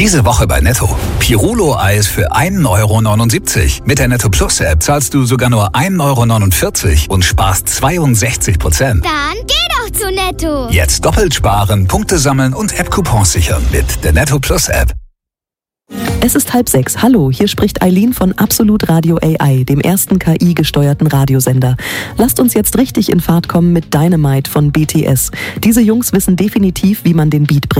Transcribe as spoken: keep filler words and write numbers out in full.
Diese Woche bei Netto. Pirulo-Eis für ein Euro neunundsiebzig. Mit der Netto Plus App zahlst du sogar nur ein Euro neunundvierzig und sparst zweiundsechzig Prozent. Dann geh doch zu Netto. Jetzt doppelt sparen, Punkte sammeln und App-Coupons sichern mit der Netto Plus App. Es ist halb sechs. Hallo, hier spricht Eileen von Absolut Radio A I, dem ersten K I-gesteuerten Radiosender. Lasst uns jetzt richtig in Fahrt kommen mit Dynamite von B T S. Diese Jungs wissen definitiv, wie man den Beat bringt.